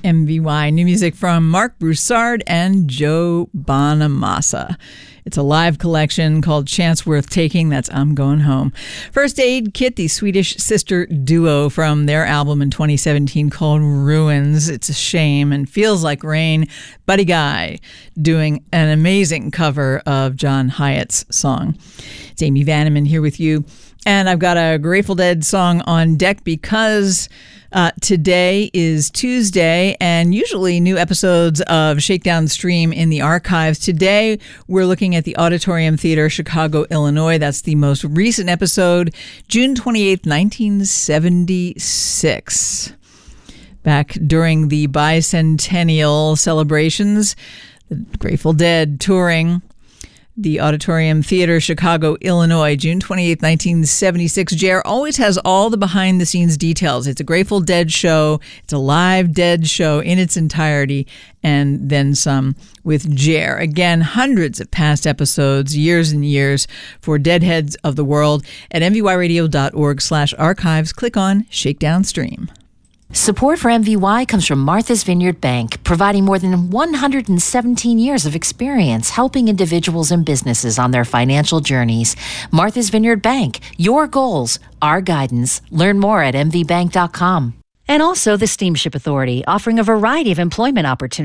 MVY. New music from Mark Broussard and Joe Bonamassa. It's a live collection called Chance Worth Taking. That's I'm Going Home. First Aid Kit, the Swedish sister duo from their album in 2017 called Ruins. It's a shame and feels like rain. Buddy Guy doing an amazing cover of John Hyatt's song. It's Amy Vanneman here with you. And I've got a Grateful Dead song on deck because today is Tuesday, and usually new episodes of Shakedown stream in the archives. Today, we're looking at the Auditorium Theater, Chicago, Illinois. That's the most recent episode, June 28th, 1976. Back during the bicentennial celebrations, the Grateful Dead touring the Auditorium Theater, Chicago, Illinois, June 28th, 1976. JR always has all the behind-the-scenes details. It's a Grateful Dead show. It's a live Dead show in its entirety, and then some with JR. Again, hundreds of past episodes, years and years, for Deadheads of the world. At mvyradio.org/archives, click on Shakedown Stream. Support for MVY comes from Martha's Vineyard Bank, providing more than 117 years of experience helping individuals and businesses on their financial journeys. Martha's Vineyard Bank, your goals, our guidance. Learn more at mvbank.com. And also the Steamship Authority, offering a variety of employment opportunities